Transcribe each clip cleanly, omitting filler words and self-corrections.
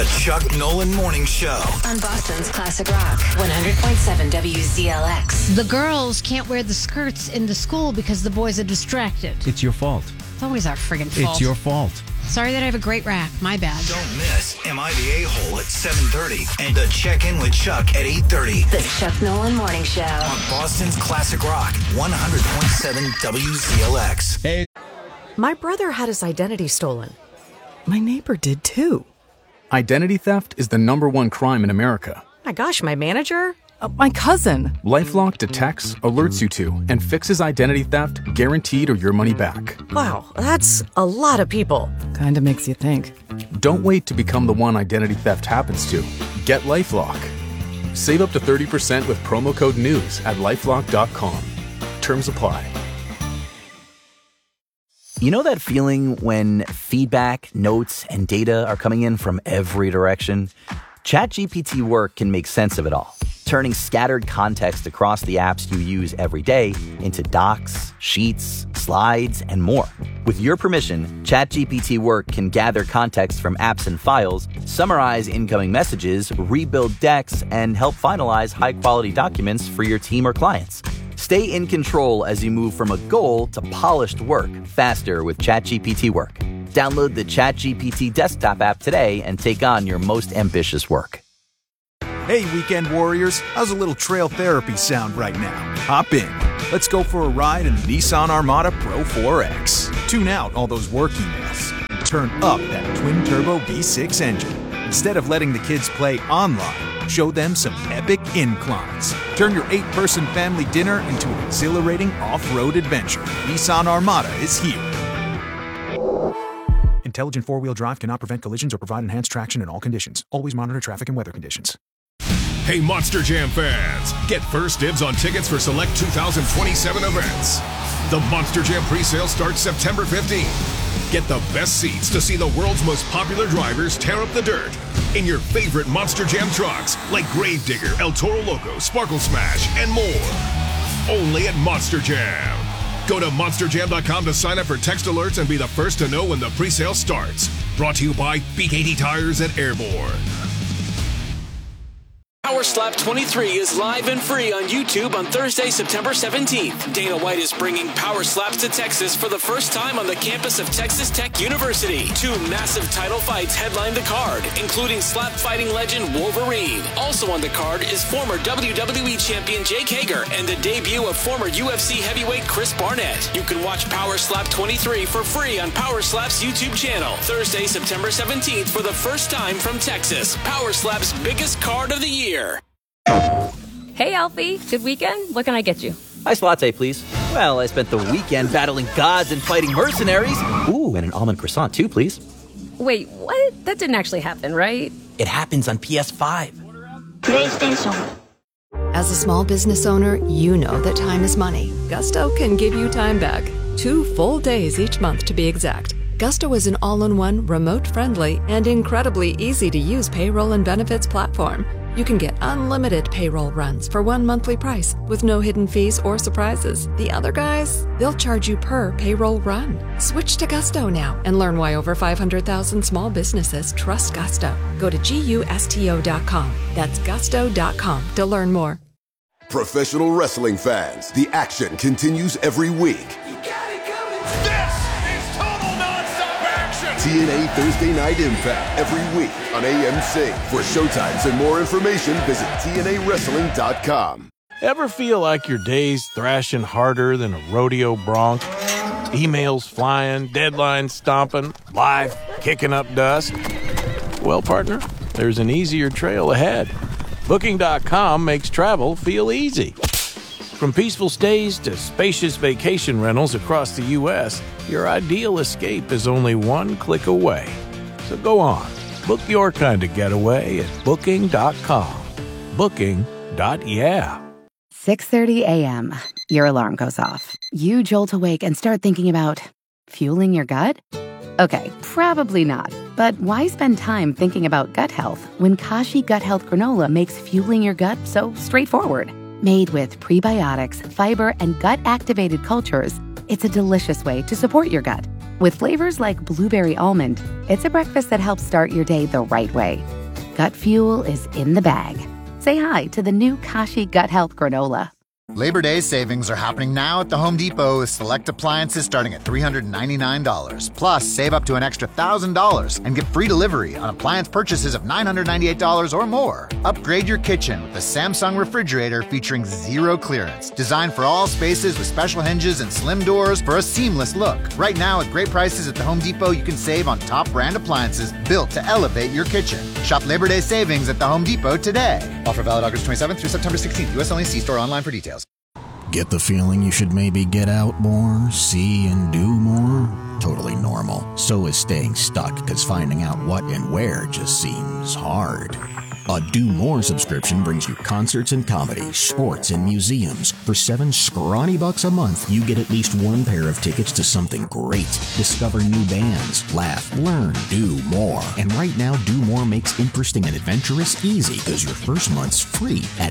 The Chuck Nolan Morning Show. On Boston's Classic Rock, 100.7 WZLX. The girls can't wear the skirts into school because the boys are distracted. It's your fault. It's always our friggin' fault. It's your fault. Sorry that I have a great rack. My bad. Don't miss Am I the A-Hole at 7:30 and the Check-In with Chuck at 8:30. The Chuck Nolan Morning Show. On Boston's Classic Rock, 100.7 WZLX. Hey. My brother had his identity stolen. My neighbor did too. Identity theft is the #1 crime in America. My gosh, my manager? My cousin. LifeLock detects, alerts you to, and fixes identity theft guaranteed or your money back. Wow, that's a lot of people. Kinda makes you think. Don't wait to become the one identity theft happens to. Get LifeLock. Save up to 30% with promo code NEWS at LifeLock.com. Terms apply. You know that feeling when feedback, notes, and data are coming in from every direction? ChatGPT Work can make sense of it all, turning scattered context across the apps you use every day into docs, sheets, slides, and more. With your permission, ChatGPT Work can gather context from apps and files, summarize incoming messages, rebuild decks, and help finalize high-quality documents for your team or clients. Stay in control as you move from a goal to polished work faster with ChatGPT Work. Download the ChatGPT desktop app today and take on your most ambitious work. Hey, weekend warriors, how's a little trail therapy sound right now? Hop in. Let's go for a ride in the Nissan Armada Pro 4X. Tune out all those work emails. Turn up that twin-turbo V6 engine. Instead of letting the kids play online, show them some epic inclines. Turn your 8-person family dinner into an exhilarating off-road adventure. Nissan Armada is here. Intelligent four-wheel drive cannot prevent collisions or provide enhanced traction in all conditions. Always monitor traffic and weather conditions. Hey, Monster Jam fans! Get first dibs on tickets for select 2027 events. The Monster Jam presale starts September 15th. Get the best seats to see the world's most popular drivers tear up the dirt in your favorite Monster Jam trucks like Gravedigger, El Toro Loco, Sparkle Smash, and more. Only at Monster Jam. Go to monsterjam.com to sign up for text alerts and be the first to know when the presale starts. Brought to you by B80 Tires at Airborne. Power Slap 23 is live and free on YouTube on Thursday, September 17th. Dana White is bringing Power Slaps to Texas for the first time on the campus of Texas Tech University. 2 massive title fights headline the card, including slap fighting legend Wolverine. Also on the card is former WWE champion Jake Hager and the debut of former UFC heavyweight Chris Barnett. You can watch Power Slap 23 for free on Power Slap's YouTube channel. Thursday, September 17th for the first time from Texas. Power Slap's biggest card of the year. Hey, Alfie. Good weekend? What can I get you? Iced latte, please. Well, I spent the weekend battling gods and fighting mercenaries. Ooh, and an almond croissant, too, please. Wait, what? That didn't actually happen, right? It happens on PS5. PlayStation. As a small business owner, you know that time is money. Gusto can give you time back. 2 full days each month, to be exact. Gusto is an all-in-one, remote-friendly, and incredibly easy-to-use payroll and benefits platform. You can get unlimited payroll runs for 1 monthly price with no hidden fees or surprises. The other guys, they'll charge you per payroll run. Switch to Gusto now and learn why over 500,000 small businesses trust Gusto. Go to GUSTO.com. That's gusto.com to learn more. Professional wrestling fans, the action continues every week. TNA Thursday Night Impact every week on AMC. For showtimes and more information, visit TNAWrestling.com. Ever feel like your day's thrashing harder than a rodeo bronc? Emails flying, deadlines stomping, life kicking up dust? Well, partner, there's an easier trail ahead. Booking.com makes travel feel easy. From peaceful stays to spacious vacation rentals across the U.S., your ideal escape is only one click away. So go on, book your kind of getaway at Booking.com. Booking.yeah. 6:30 a.m. Your alarm goes off. You jolt awake and start thinking about fueling your gut? Okay, probably not. But why spend time thinking about gut health when Kashi Gut Health Granola makes fueling your gut so straightforward? Made with prebiotics, fiber, and gut-activated cultures, it's a delicious way to support your gut. With flavors like blueberry almond, it's a breakfast that helps start your day the right way. Gut Fuel is in the bag. Say hi to the new Kashi Gut Health Granola. Labor Day savings are happening now at the Home Depot with select appliances starting at $399. Plus, save up to an extra $1,000 and get free delivery on appliance purchases of $998 or more. Upgrade your kitchen with the Samsung refrigerator featuring zero clearance. Designed for all spaces with special hinges and slim doors for a seamless look. Right now, at great prices at the Home Depot, you can save on top brand appliances built to elevate your kitchen. Shop Labor Day savings at the Home Depot today. Offer valid August 27th through September 16th. U.S. only. See store online for details. Get the feeling you should maybe get out more, see and do more? Totally normal. So is staying stuck, because finding out what and where just seems hard. A Do More subscription brings you concerts and comedy, sports and museums. For $7 scrawny bucks a month, you get at least one pair of tickets to something great. Discover new bands, laugh, learn, do more. And right now, Do More makes interesting and adventurous easy, because your first month's free at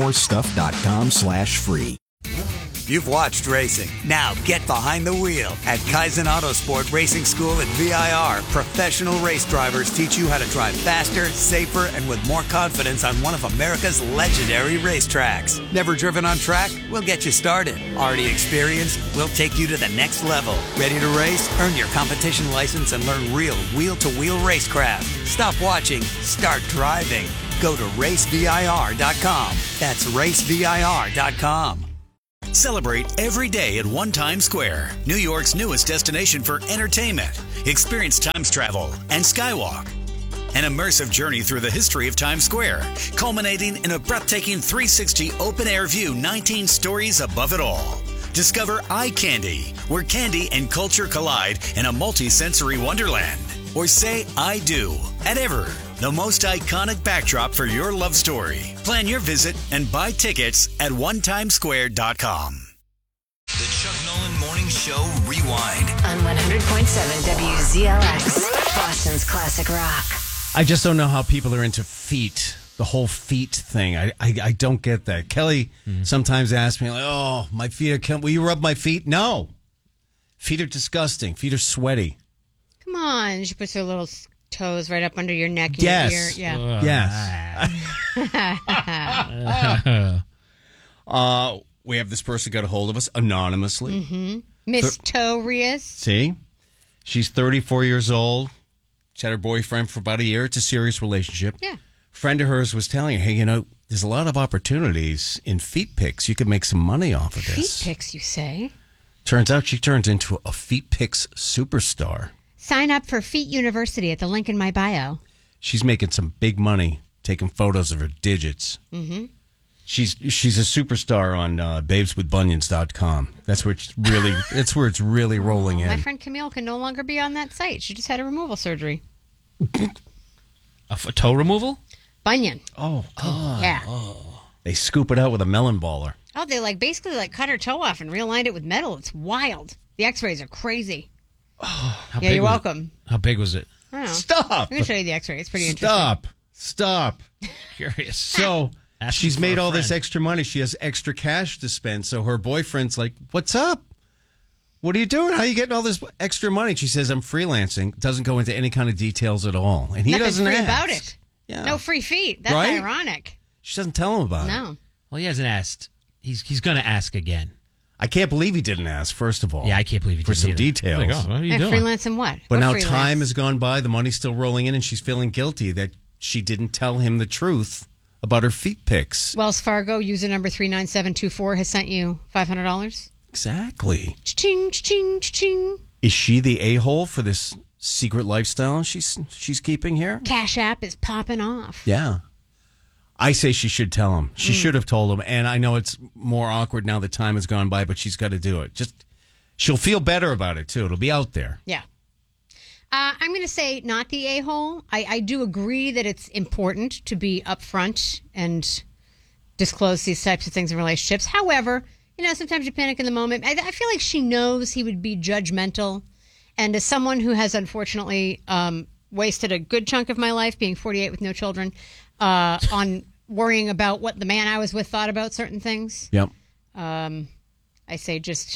domorestuff.com/free. You've watched racing. Now get behind the wheel. At Kaizen Autosport Racing School at VIR, professional race drivers teach you how to drive faster, safer, and with more confidence on one of America's legendary racetracks. Never driven on track? We'll get you started. Already experienced? We'll take you to the next level. Ready to race? Earn your competition license and learn real wheel-to-wheel racecraft. Stop watching. Start driving. Go to racevir.com. That's racevir.com. Celebrate every day at One Times Square, New York's newest destination for entertainment. Experience Times travel and Skywalk. An immersive journey through the history of Times Square, culminating in a breathtaking 360 open-air view 19 stories above it all. Discover Eye Candy, where candy and culture collide in a multi-sensory wonderland. Or say I do at Ever, the most iconic backdrop for your love story. Plan your visit and buy tickets at onetimesquare.com. The Chuck Nolan Morning Show Rewind. On 100.7 WZLX, Boston's classic rock. I just don't know how people are into feet. The whole feet thing. I don't get that. Kelly sometimes asks me, like, oh, my feet are... Will you rub my feet? No. Feet are disgusting. Feet are sweaty. Come on. She puts her little toes right up under your neck. And Yes. your ear. Yeah. Yes. We have this person got a hold of us anonymously. Mm-hmm. Miss Torius. See? She's 34 years old. She's had her boyfriend for about a year. It's a serious relationship. Yeah. Friend of hers was telling her, hey, you know, there's a lot of opportunities in feet pics. You could make some money off of this. Feet pics, you say? Turns out she turns into a feet pics superstar. Sign up for Feet University at the link in my bio. She's making some big money taking photos of her digits. Mm-hmm. She's a superstar on babeswithbunions.com. That's where it's really rolling in. My friend Camille can no longer be on that site. She just had a removal surgery. A toe removal? Bunion. Oh, God. Yeah. Oh. They scoop it out with a melon baller. Oh, they basically cut her toe off and realigned it with metal. It's wild. The x-rays are crazy. Oh, yeah, you're welcome. How big was it? I don't know. Stop. I'm going to show you the x-ray. It's pretty interesting. Stop. Curious. So she's made all this extra money. She has extra cash to spend. So her boyfriend's like, what's up? What are you doing? How are you getting all this extra money? She says, I'm freelancing. Doesn't go into any kind of details at all. And he Nothing doesn't free ask. about it. Yeah. No free feet. That's Right? ironic. She doesn't tell him about it. No. Well, he hasn't asked. He's going to ask again. I can't believe he didn't ask, first of all. Yeah, I can't believe he For didn't some either. details. Like, oh, what are you doing? Freelance in what? But What now freelance? time has gone by. The money's still rolling in, and she's feeling guilty that she didn't tell him the truth about her feet pics. Wells Fargo, user number 39724, has sent you $500. Exactly. Cha-ching, cha-ching, cha-ching. Is she the a-hole for this secret lifestyle she's keeping here? Cash App is popping off. Yeah. I say she should tell him. She should have told him. And I know it's more awkward now that time has gone by, but she's got to do it. She'll feel better about it, too. It'll be out there. Yeah. I'm going to say not the a-hole. I do agree that it's important to be upfront and disclose these types of things in relationships. However, sometimes you panic in the moment. I feel like she knows he would be judgmental. And as someone who has unfortunately wasted a good chunk of my life, being 48 with no children, on worrying about what the man I was with thought about certain things. Yep. I say just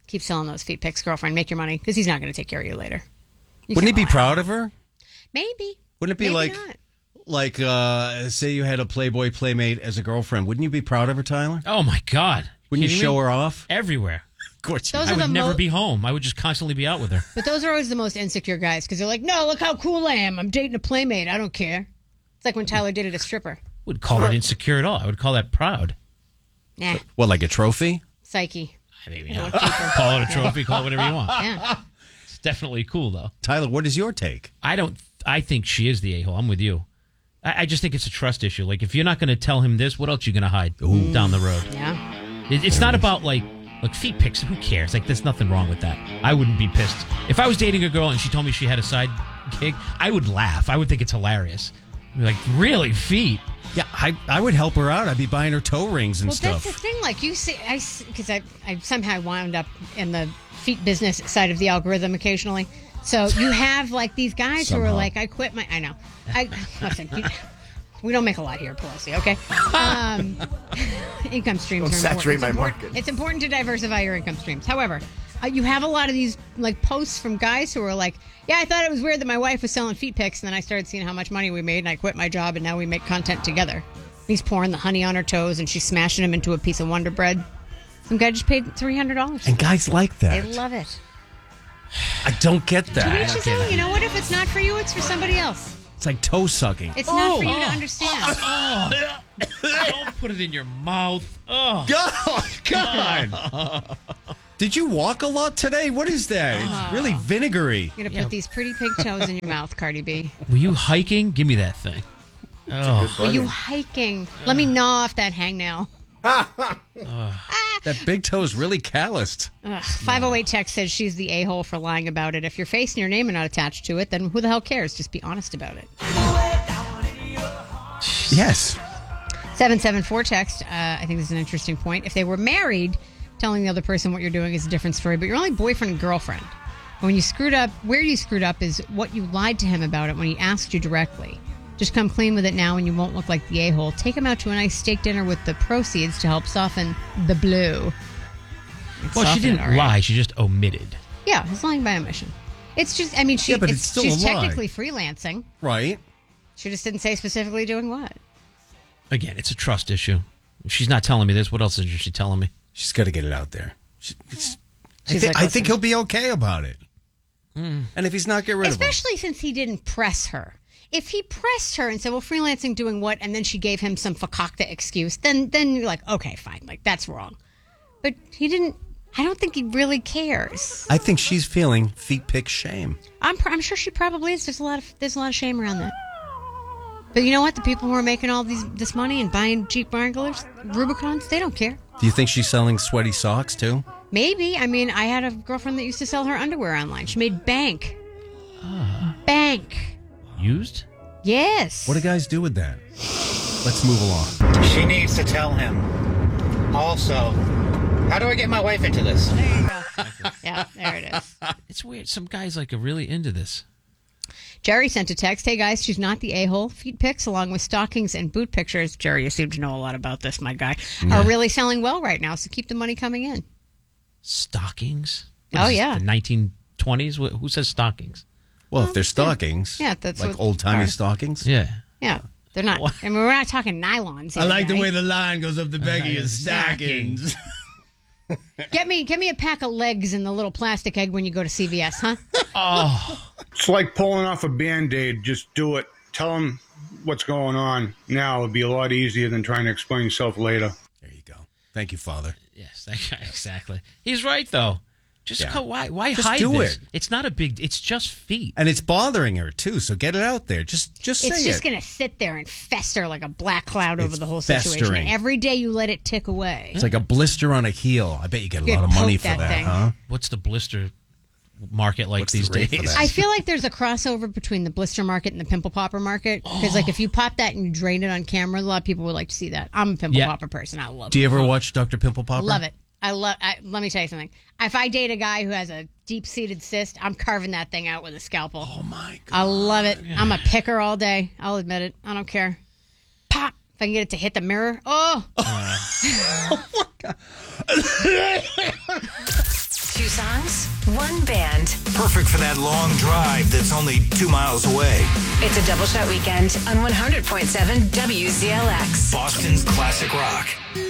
Keep selling those feet pics, girlfriend. Make your money because he's not going to take care of you later. Wouldn't he be proud of her? Maybe. Wouldn't it be Maybe say you had a Playboy Playmate as a girlfriend? Wouldn't you be proud of her, Tyler? Oh, my God. Wouldn't you Kidding show me? her off? Everywhere. Of course. Those I are would the never be home. I would just constantly be out with her. But those are always the most insecure guys because they're like, no, look how cool I am. I'm dating a Playmate. I don't care. It's like when Tyler dated a stripper. Wouldn't call that insecure at all. I would call that proud. Nah. What, like a trophy? Psyche. Maybe not. Call it a trophy. Call it whatever you want. Yeah. It's definitely cool, though. Tyler, what is your take? I think she is the a-hole. I'm with you. I just think it's a trust issue. Like, if you're not going to tell him this, what else are you going to hide down the road? Yeah. It's not about, like feet pics. Who cares? Like, there's nothing wrong with that. I wouldn't be pissed. If I was dating a girl and she told me she had a side gig, I would laugh. I would think it's hilarious. I'd be like, really? Feet? Yeah, I would help her out. I'd be buying her toe rings and stuff. That's the thing. Like you see, because I somehow wound up in the feet business side of the algorithm occasionally. So you have like these guys who are like, I quit my. I know. Listen. We don't make a lot here, Pelosi. Okay. Income streams Don't are saturate important. my market. It's important to diversify your income streams. However, you have a lot of these like posts from guys who are like, yeah, I thought it was weird that my wife was selling feet pics, and then I started seeing how much money we made, and I quit my job, and now we make content together. He's pouring the honey on her toes, and she's smashing him into a piece of Wonder Bread. Some guy just paid $300. And guys like that. They love it. I don't get To that. each his own. You know what? If it's not for you, it's for somebody else. It's like toe sucking. It's not for you to understand. Don't put it in your mouth. Oh. God. Did you walk a lot today? What is that? It's really vinegary. You're going to put these pretty pink toes in your mouth, Cardi B. Were you hiking? Give me that thing. Oh. Were you hiking? Let me gnaw off that hangnail. That big toe is really calloused. 508 text says she's the a-hole for lying about it. If your face and your name are not attached to it, then who the hell cares? Just be honest about it. Yes. 774 text, I think this is an interesting point. If they were married, telling the other person what you're doing is a different story, but you're only boyfriend and girlfriend. When you screwed up, where you screwed up is what you lied to him about it when he asked you directly. Just come clean with it now and you won't look like the a-hole. Take him out to a nice steak dinner with the proceeds to help soften the blow. Well, she didn't lie. She just omitted. Yeah, it's lying by omission. It's just, I mean, but it's still she's a lie. technically freelancing. Right. She just didn't say specifically doing what. Again, it's a trust issue. If she's not telling me this, what else is she telling me? She's got to get it out there. Like, I think he'll be okay about it. And if he's not, get rid of him. Especially since he didn't press her. If he pressed her and said, well, freelancing doing what? And then she gave him some fakakta excuse, then you're like, okay, fine. Like, that's wrong. But he didn't. I don't think he really cares. I think she's feeling feet pic shame. I'm sure she probably is. There's a lot of shame around that. But you know what? The people who are making all this money and buying Jeep Wranglers, Rubicons, they don't care. Do you think she's selling sweaty socks too? Maybe. I mean, I had a girlfriend that used to sell her underwear online. She made bank. Bank. Used? Yes. What do guys do with that? Let's move along. She needs to tell him. Also, how do I get my wife into this? There you go. Yeah, there it is. It's weird. Some guys are really into this. Jerry sent a text. Hey, guys, she's not the a-hole. Feet pics along with stockings and boot pictures. Jerry, you seem to know a lot about this, my guy. Are really selling well right now, so keep the money coming in. Stockings? Oh, yeah. The 1920s? Who says stockings? Well, if they're stockings. Yeah, that's like what old-timey are. stockings. Yeah. Yeah, they're not. I mean, we're not talking nylons. Here, guy. the line goes up the baggy of stockings. Get me a pack of legs and the little plastic egg when you go to CVS, huh? Oh. It's like pulling off a Band-Aid. Just do it. Tell them what's going on now. It'd be a lot easier than trying to explain yourself later. There you go. Thank you, Father. Yes, exactly. He's right, though. Just why Just hide do this? it. It's not a big. It's just feet, And it's bothering her too. So get it out there. Just say It's it. just going to sit there and fester like a black cloud over It's the whole situation. festering. And every day you let it tick away. It's like a blister on a heel. I bet you get a You lot of money poke for that that, thing. huh? What's the blister market like What's these the rate for days? that? I feel like there's a crossover between the blister market and the pimple popper market. Because, like, if you pop that and you drain it on camera, a lot of people would like to see that. I'm a pimple popper person. I love it. Do you ever watch Dr. Pimple Popper? Love it. Let me tell you something. If I date a guy who has a deep-seated cyst, I'm carving that thing out with a scalpel. Oh, my God. I love it. I'm a picker all day. I'll admit it. I don't care. Pop. If I can get it to hit the mirror. Oh. Two songs, one band. Perfect for that long drive that's only 2 miles away. It's a double shot weekend on 100.7 WZLX. Boston's classic rock.